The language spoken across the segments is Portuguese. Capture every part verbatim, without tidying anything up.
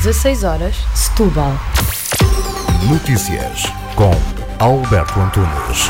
dezasseis horas, Setúbal. Notícias com Alberto Antunes.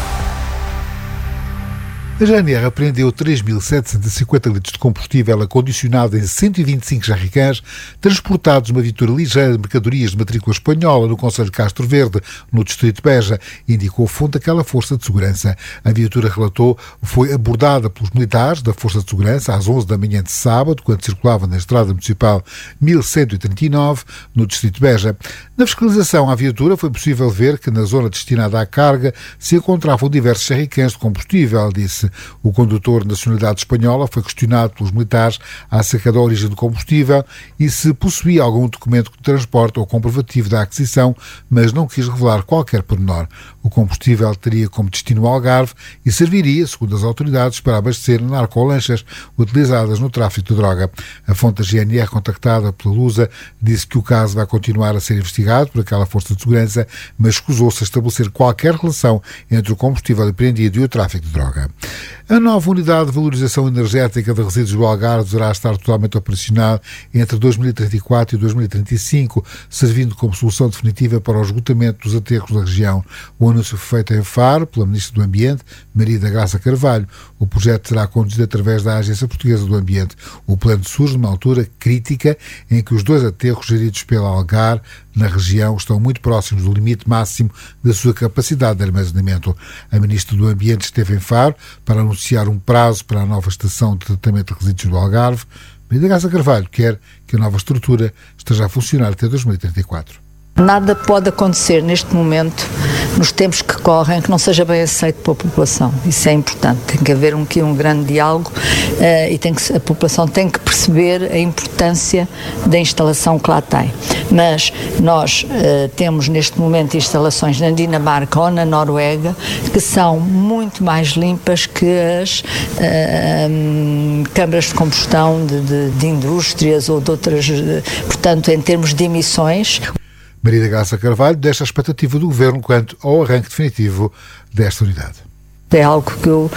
A G N R apreendeu três mil setecentos e cinquenta litros de combustível acondicionado em cento e vinte e cinco jerrycans transportados numa viatura ligeira de mercadorias de matrícula espanhola no concelho de Castro Verde, no distrito de Beja, indicou a fonte daquela força de segurança. A viatura, relatou, foi abordada pelos militares da Força de Segurança às onze da manhã de sábado, quando circulava na estrada municipal mil cento e trinta e nove, no distrito de Beja. Na fiscalização à viatura foi possível ver que na zona destinada à carga se encontravam diversos jerrycans de combustível, disse. O condutor de nacionalidade espanhola foi questionado pelos militares acerca da origem do combustível e se possuía algum documento de transporte ou comprovativo da aquisição, mas não quis revelar qualquer pormenor. O combustível teria como destino o Algarve e serviria, segundo as autoridades, para abastecer narcolanchas utilizadas no tráfico de droga. A fonte da G N R, contactada pela Lusa, disse que o caso vai continuar a ser investigado por aquela força de segurança, mas escusou-se a estabelecer qualquer relação entre o combustível apreendido e o tráfico de droga. A nova unidade de valorização energética de resíduos do Algarve deverá estar totalmente operacional entre dois mil e trinta e quatro e dois mil e trinta e cinco, servindo como solução definitiva para o esgotamento dos aterros da região. O anúncio foi feito em Faro pela Ministra do Ambiente, Maria da Graça Carvalho. O projeto será conduzido através da Agência Portuguesa do Ambiente. O plano surge numa altura crítica em que os dois aterros geridos pela Algar na região estão muito próximos do limite máximo da sua capacidade de armazenamento. A Ministra do Ambiente esteve em Faro para anunciar um prazo para a nova estação de tratamento de resíduos do Algarve. Maria da Graça Carvalho quer que a nova estrutura esteja a funcionar até dois mil e trinta e quatro. Nada pode acontecer neste momento, nos tempos que correm, que não seja bem aceito pela população. Isso é importante. Tem que haver um, um grande diálogo uh, e tem que, a população tem que perceber a importância da instalação que lá tem. Mas nós uh, temos neste momento instalações na Dinamarca ou na Noruega que são muito mais limpas que as uh, um, câmaras de combustão de, de, de indústrias ou de outras. Uh, portanto, em termos de emissões. Maria da Graça Carvalho deixa a expectativa do Governo quanto ao arranque definitivo desta unidade. É algo que eu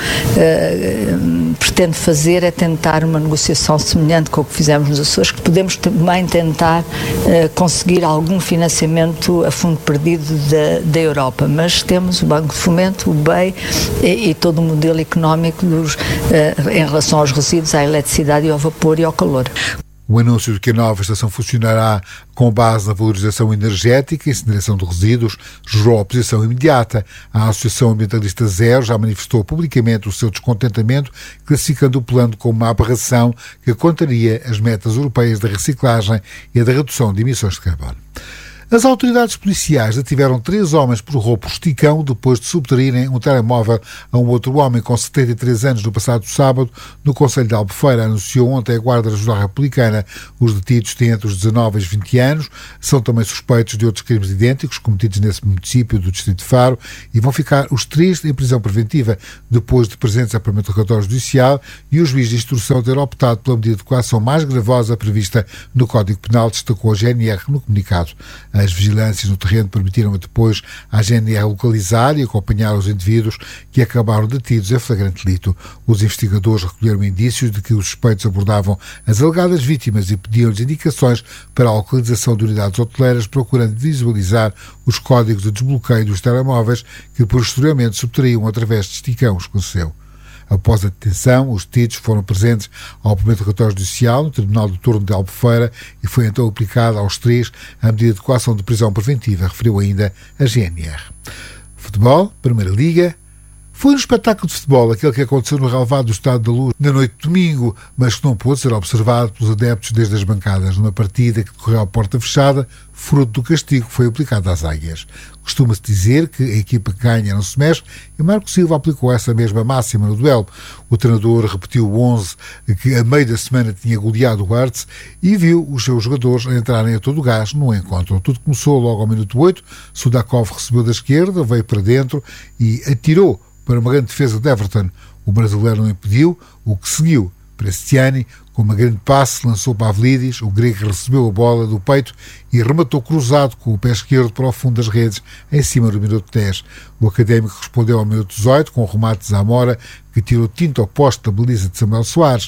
uh, pretendo fazer, é tentar uma negociação semelhante com o que fizemos nos Açores, que podemos também tentar uh, conseguir algum financiamento a fundo perdido da, da Europa, mas temos o Banco de Fomento, o B E I e, e todo o modelo económico dos, uh, em relação aos resíduos, à eletricidade e ao vapor e ao calor. O anúncio de que a nova estação funcionará com base na valorização energética e incineração de resíduos gerou oposição imediata. A Associação Ambientalista Zero já manifestou publicamente o seu descontentamento, classificando o plano como uma aberração que contraria as metas europeias da reciclagem e a da redução de emissões de carbono. As autoridades policiais detiveram três homens por roubo rusticão depois de subtraírem um telemóvel a um outro homem com setenta e três anos no passado sábado no concelho de Albufeira, anunciou ontem a Guarda Regional Republicana. Os detidos têm entre os dezanove e os vinte anos, são também suspeitos de outros crimes idênticos cometidos nesse município do distrito de Faro e vão ficar os três em prisão preventiva depois de presentes a primeiro interrogatório judicial e o juiz de instrução ter optado pela medida de coação mais gravosa prevista no Código Penal, destacou a G N R no comunicado. As vigilâncias no terreno permitiram depois à G N R localizar e acompanhar os indivíduos que acabaram detidos em flagrante delito. Os investigadores recolheram indícios de que os suspeitos abordavam as alegadas vítimas e pediam-lhes indicações para a localização de unidades hoteleiras, procurando visualizar os códigos de desbloqueio dos telemóveis que posteriormente subtraíam através de esticão, esclareceu. Após a detenção, os detidos foram presentes ao primeiro interrogatório judicial no Tribunal do Turno de Albufeira e foi então aplicada aos três a medida de coação de prisão preventiva, referiu ainda a G N R. Futebol, Primeira Liga. Foi um espetáculo de futebol, aquele que aconteceu no relvado do Estádio da Luz na noite de domingo, mas que não pôde ser observado pelos adeptos desde as bancadas, numa partida que decorreu à porta fechada, fruto do castigo que foi aplicado às águias. Costuma-se dizer que a equipa que ganha não se mexe e Marco Silva aplicou essa mesma máxima no duelo. O treinador repetiu o onze que a meio da semana tinha goleado o Arts e viu os seus jogadores entrarem a todo o gás no encontro. Tudo começou logo ao minuto oito, Sudakov recebeu da esquerda, veio para dentro e atirou para uma grande defesa de Everton. O brasileiro não impediu, o que seguiu. Prestiani, com uma grande passe, lançou para Avlidis, o grego recebeu a bola do peito e rematou cruzado com o pé esquerdo para o fundo das redes, em cima do minuto dez. O académico respondeu ao minuto dezoito com o remate de Zamora, que tirou tinta ao poste da baliza de Samuel Soares.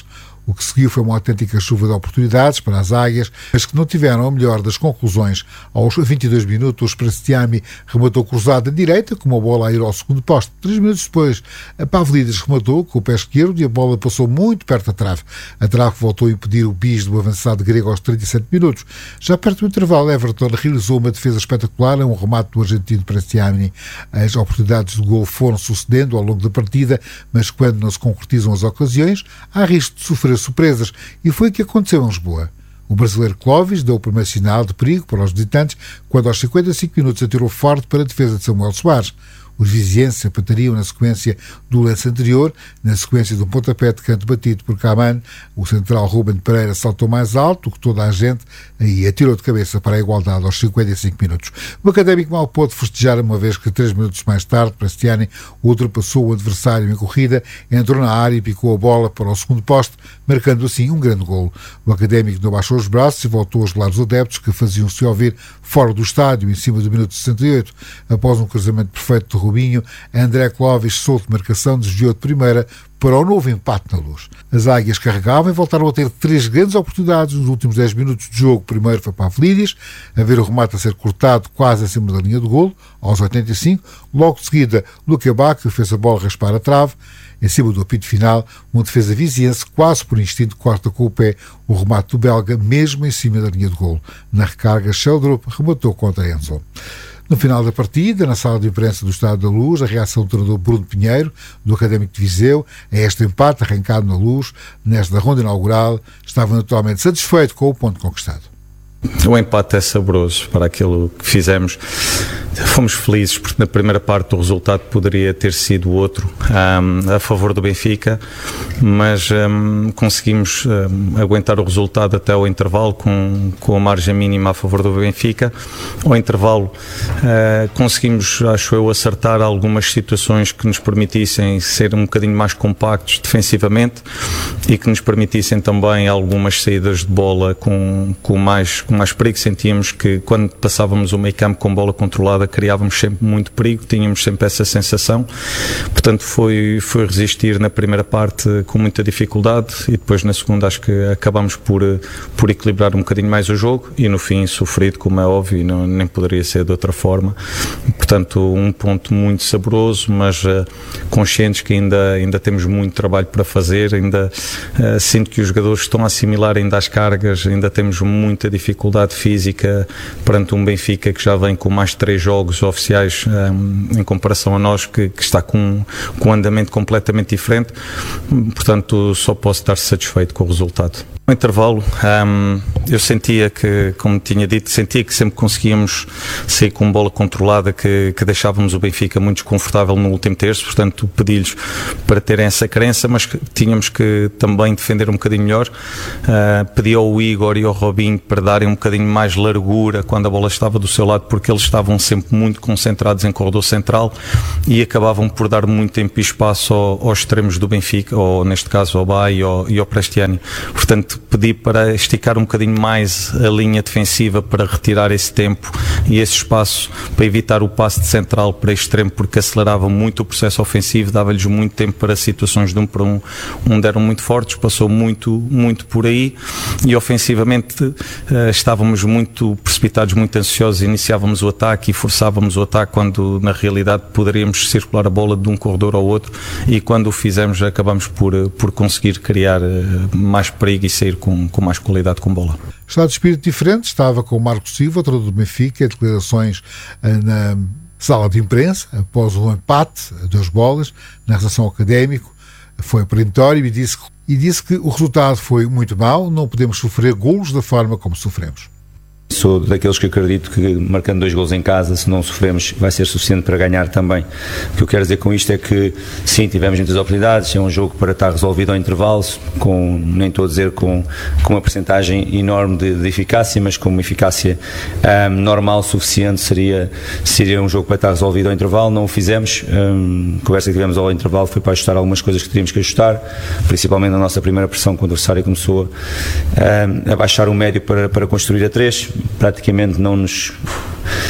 O que seguiu foi uma autêntica chuva de oportunidades para as Águias, mas que não tiveram a melhor das conclusões. Aos vinte e dois minutos, Prestiani rematou cruzado à direita, com uma bola a ir ao segundo posto. Três minutos depois, a Pavlidis rematou com o pé esquerdo e a bola passou muito perto da trave. A trave voltou a impedir o bis do avançado grego aos trinta e sete minutos. Já perto do intervalo, Everton realizou uma defesa espetacular, um remate do argentino Prestiani. As oportunidades de gol foram sucedendo ao longo da partida, mas quando não se concretizam as ocasiões, há risco de sofrer surpresas, e foi o que aconteceu em Lisboa. O brasileiro Clóvis deu o primeiro sinal de perigo para os visitantes quando aos cinquenta e cinco minutos atirou forte para a defesa de Samuel Soares. Os vizienses empatariam na sequência do lance anterior, na sequência de um pontapé de canto batido por Caman. O central Ruben Pereira saltou mais alto que toda a gente e atirou de cabeça para a igualdade aos cinquenta e cinco minutos. O Académico mal pôde festejar, uma vez que três minutos mais tarde, Prestiani ultrapassou o adversário em corrida, entrou na área e picou a bola para o segundo poste, marcando assim um grande golo. O Académico não baixou os braços e voltou a gelar os adeptos, que faziam-se ouvir fora do estádio, em cima do minuto sessenta e oito. Após um cruzamento perfeito de Rubinho, André Clóvis, solto de marcação, desviou de primeira para o novo empate na Luz. As Águias carregavam e voltaram a ter três grandes oportunidades nos últimos dez minutos de jogo. Primeiro foi para a Pavlidis, a ver o remate a ser cortado quase acima da linha de golo, aos oitenta e cinco. Logo de seguida, Luca Bacchio fez a bola raspar a trave. Em cima do apito final, um defesa viziense, quase por instinto, corta com o pé o remate do belga, mesmo em cima da linha de golo. Na recarga, Sheldrup rematou contra Enzo. No final da partida, na sala de imprensa do Estádio da Luz, a reação do treinador Bruno Pinheiro, do Académico de Viseu, a este empate arrancado na Luz, nesta ronda inaugural, estava naturalmente satisfeito com o ponto conquistado. O empate é saboroso para aquilo que fizemos. Fomos felizes porque na primeira parte o resultado poderia ter sido outro, um, a favor do Benfica, mas um, conseguimos um, aguentar o resultado até ao intervalo com, com a margem mínima a favor do Benfica. Ao intervalo uh, conseguimos, acho eu, acertar algumas situações que nos permitissem ser um bocadinho mais compactos defensivamente e que nos permitissem também algumas saídas de bola com, com, mais, com mais perigo. Sentíamos que quando passávamos o meio campo com bola controlada criávamos sempre muito perigo, tínhamos sempre essa sensação. Portanto foi, foi resistir na primeira parte com muita dificuldade e depois na segunda acho que acabámos por, por equilibrar um bocadinho mais o jogo e no fim sofrido, como é óbvio, e não, nem poderia ser de outra forma. Portanto um ponto muito saboroso, mas uh, conscientes que ainda, ainda temos muito trabalho para fazer, ainda uh, sinto que os jogadores estão a assimilar ainda as cargas, ainda temos muita dificuldade física perante um Benfica que já vem com mais de três jogos oficiais um, em comparação a nós, que, que está com, com um andamento completamente diferente. Portanto, só posso estar satisfeito com o resultado. No intervalo, um, eu sentia que, como tinha dito, sentia que sempre conseguíamos sair com bola controlada, que, que deixávamos o Benfica muito desconfortável no último terço, portanto pedi-lhes para terem essa crença, mas que tínhamos que também defender um bocadinho melhor. Uh, pedi ao Igor e ao Robinho para darem um bocadinho mais largura quando a bola estava do seu lado, porque eles estavam sempre muito concentrados em corredor central e acabavam por dar muito tempo e espaço ao, aos extremos do Benfica, ou neste caso ao Bay e ao, e ao Prestiani. Portanto, pedi para esticar um bocadinho mais a linha defensiva para retirar esse tempo e esse espaço para evitar o passe de central para extremo, porque acelerava muito o processo ofensivo, dava-lhes muito tempo para situações de um para um, onde eram muito fortes, passou muito, muito por aí e ofensivamente uh, estávamos muito precipitados, muito ansiosos, iniciávamos o ataque e forçávamos o ataque quando na realidade poderíamos circular a bola de um corredor ao outro e quando o fizemos acabamos por, por conseguir criar uh, mais perigo e sair com, com mais qualidade com bola. Estado de espírito diferente estava com o Marco Silva, treinador do Benfica, declarações na sala de imprensa após um empate a duas bolas na redação Académico, foi perentório e disse, e disse que o resultado foi muito mau, não podemos sofrer golos da forma como sofremos. Sou daqueles que acredito que marcando dois golos em casa, se não sofremos, vai ser suficiente para ganhar também. O que eu quero dizer com isto é que sim, tivemos muitas oportunidades, é um jogo para estar resolvido ao intervalo, com, nem estou a dizer com, com uma percentagem enorme de, de eficácia, mas com uma eficácia um, normal, suficiente, seria, seria um jogo para estar resolvido ao intervalo. Não o fizemos, um, a conversa que tivemos ao intervalo foi para ajustar algumas coisas que teríamos que ajustar, principalmente na nossa primeira pressão, quando o adversário começou um, a baixar o médio para, para construir a três. Praticamente não nos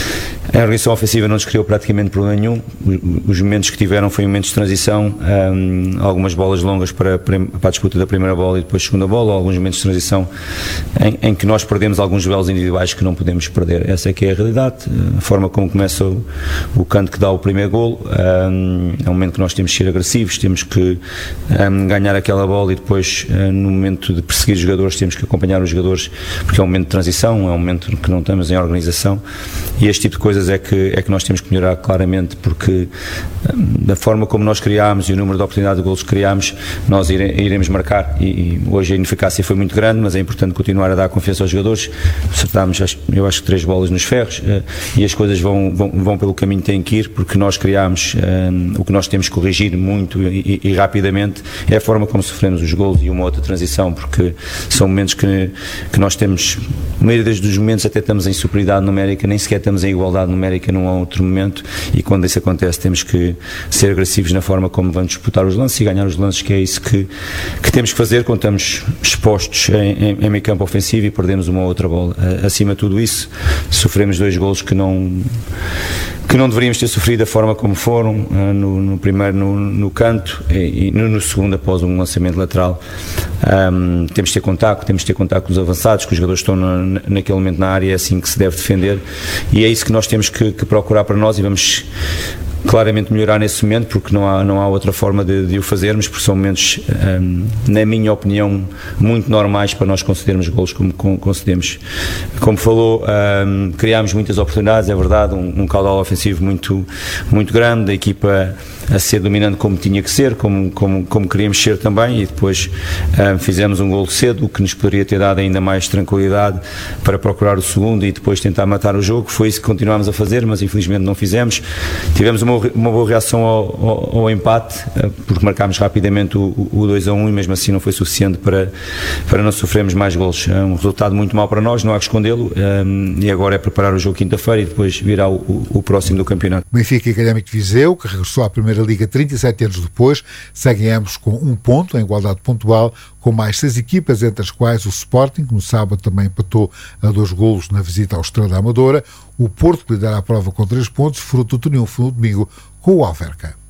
A organização ofensiva não nos criou praticamente problema nenhum. Os momentos que tiveram foi momentos de transição, um, algumas bolas longas para, para a disputa da primeira bola e depois segunda bola, alguns momentos de transição em, em que nós perdemos alguns duelos individuais que não podemos perder. Essa é que é a realidade. A forma como começa o, o canto que dá o primeiro golo, um, é um momento que nós temos que ser agressivos, temos que um, ganhar aquela bola e depois, um, no momento de perseguir os jogadores, temos que acompanhar os jogadores, porque é um momento de transição, é um momento que não estamos em organização, e este tipo de coisas é que, é que nós temos que melhorar claramente, porque da forma como nós criámos e o número de oportunidades de golos que criámos, nós ire, iremos marcar, e, e hoje a ineficácia foi muito grande, mas é importante continuar a dar confiança aos jogadores. Acertámos, eu acho que três bolas nos ferros, e as coisas vão, vão, vão pelo caminho que têm que ir, porque nós criámos, um, o que nós temos que corrigir muito e, e, e rapidamente é a forma como sofremos os golos e uma outra transição, porque são momentos que, que nós temos, a maioria dos momentos até estamos em superioridade numérica, nem sequer estamos em igualdade numérica num outro momento, e quando isso acontece temos que ser agressivos na forma como vamos disputar os lances e ganhar os lances, que é isso que, que temos que fazer quando estamos expostos em, em, em meio campo ofensivo e perdemos uma ou outra bola. Acima de tudo isso, sofremos dois golos que não que não deveríamos ter sofrido da forma como foram, no, no primeiro no, no canto e, e no, no segundo após um lançamento lateral. Um, temos de ter contacto, temos de ter contacto com os avançados, que os jogadores estão na, naquele momento na área, é assim que se deve defender, e é isso que nós temos que, que procurar para nós, e vamos claramente melhorar nesse momento, porque não há, não há outra forma de, de o fazermos, porque são momentos, um, na minha opinião, muito normais para nós concedermos golos como concedemos. Como falou, um, criámos muitas oportunidades, é verdade, um, um caudal ofensivo muito, muito grande, a equipa a ser dominante como tinha que ser, como, como, como queríamos ser também, e depois um, fizemos um golo cedo, o que nos poderia ter dado ainda mais tranquilidade para procurar o segundo e depois tentar matar o jogo. Foi isso que continuámos a fazer, mas infelizmente não fizemos. Tivemos uma, uma boa reação ao, ao, ao empate, porque marcámos rapidamente o, o dois a um, e mesmo assim não foi suficiente para, para não sofrermos mais golos. É um resultado muito mau para nós, não há que escondê-lo, um, e agora é preparar o jogo quinta-feira e depois virá o, o, o próximo do campeonato. Benfica e Académico de Viseu, que regressou à primeira Liga trinta e sete anos depois, seguem ambos com um ponto em igualdade pontual, com mais seis equipas, entre as quais o Sporting, que no sábado também empatou a dois golos na visita ao Estrela da Amadora, o Porto, que lidera a prova com três pontos, fruto do triunfo no domingo com o Alverca.